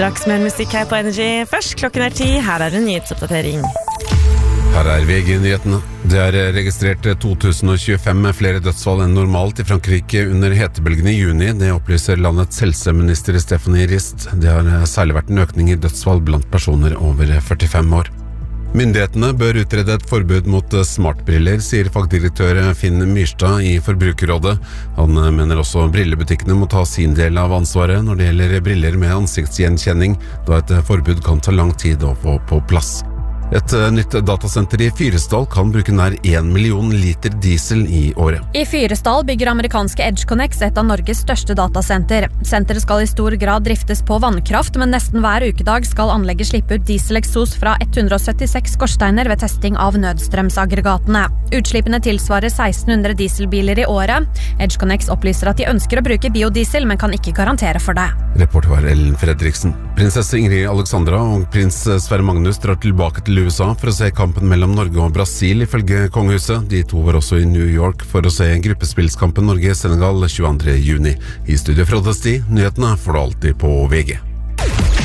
Straks mer musikk her på Energy. Først, klokken 10, her en nyhetsoppdatering. Her VG-nyhetene. Det registrert 2025 med flere dødsfall enn normalt i Frankrike under hetebølgen i juni. Det opplyser landets helseminister Stephanie Rist. Det har særlig vært en økning i dødsfall blant personer over 45 år. Myndighetene bør utrede et forbud mot smartbriller, sier fagdirektør Finn Myrstad i Forbrukerrådet. Han mener også brillebutikkene må ta sin del av ansvaret når det gjelder briller med ansiktsgjenkjenning, da et forbud kan ta lang tid å få på plass. Et nytt datasenter i Fyresdal kan bruke nær 1 million liter diesel i året. I Fyresdal bygger amerikanske EdgeConneX et av Norges største datasenter. Senteret skal i stor grad driftes på vannkraft, men nesten hver ukedag skal anlegget slippe ut dieseleksos fra 176 skorsteiner ved testing av nødstrømsaggregatene. Utslippene tilsvarer 1600 dieselbiler i året. EdgeConneX opplyser at de ønsker å bruke biodiesel, men kan ikke garantere for det. Reporter var Ellen Fredriksen. Prinsesse Ingrid Alexandra og prins Sverre Magnus drar tilbake til USA for å se kampen mellom Norge og Brasil, ifølge kongehuset. De to var også i New York for å se gruppespillskampen Norge-Senegal 22. juni. I studio fra Desti, nyhetene får du alltid på VG.